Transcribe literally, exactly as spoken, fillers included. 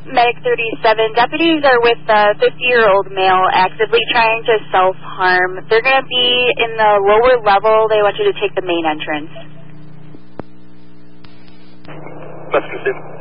Medic thirty-seven. Deputies are with a fifty-year-old male actively trying to self-harm. They're going to be in the lower level. They want you to take the main entrance. Let's proceed.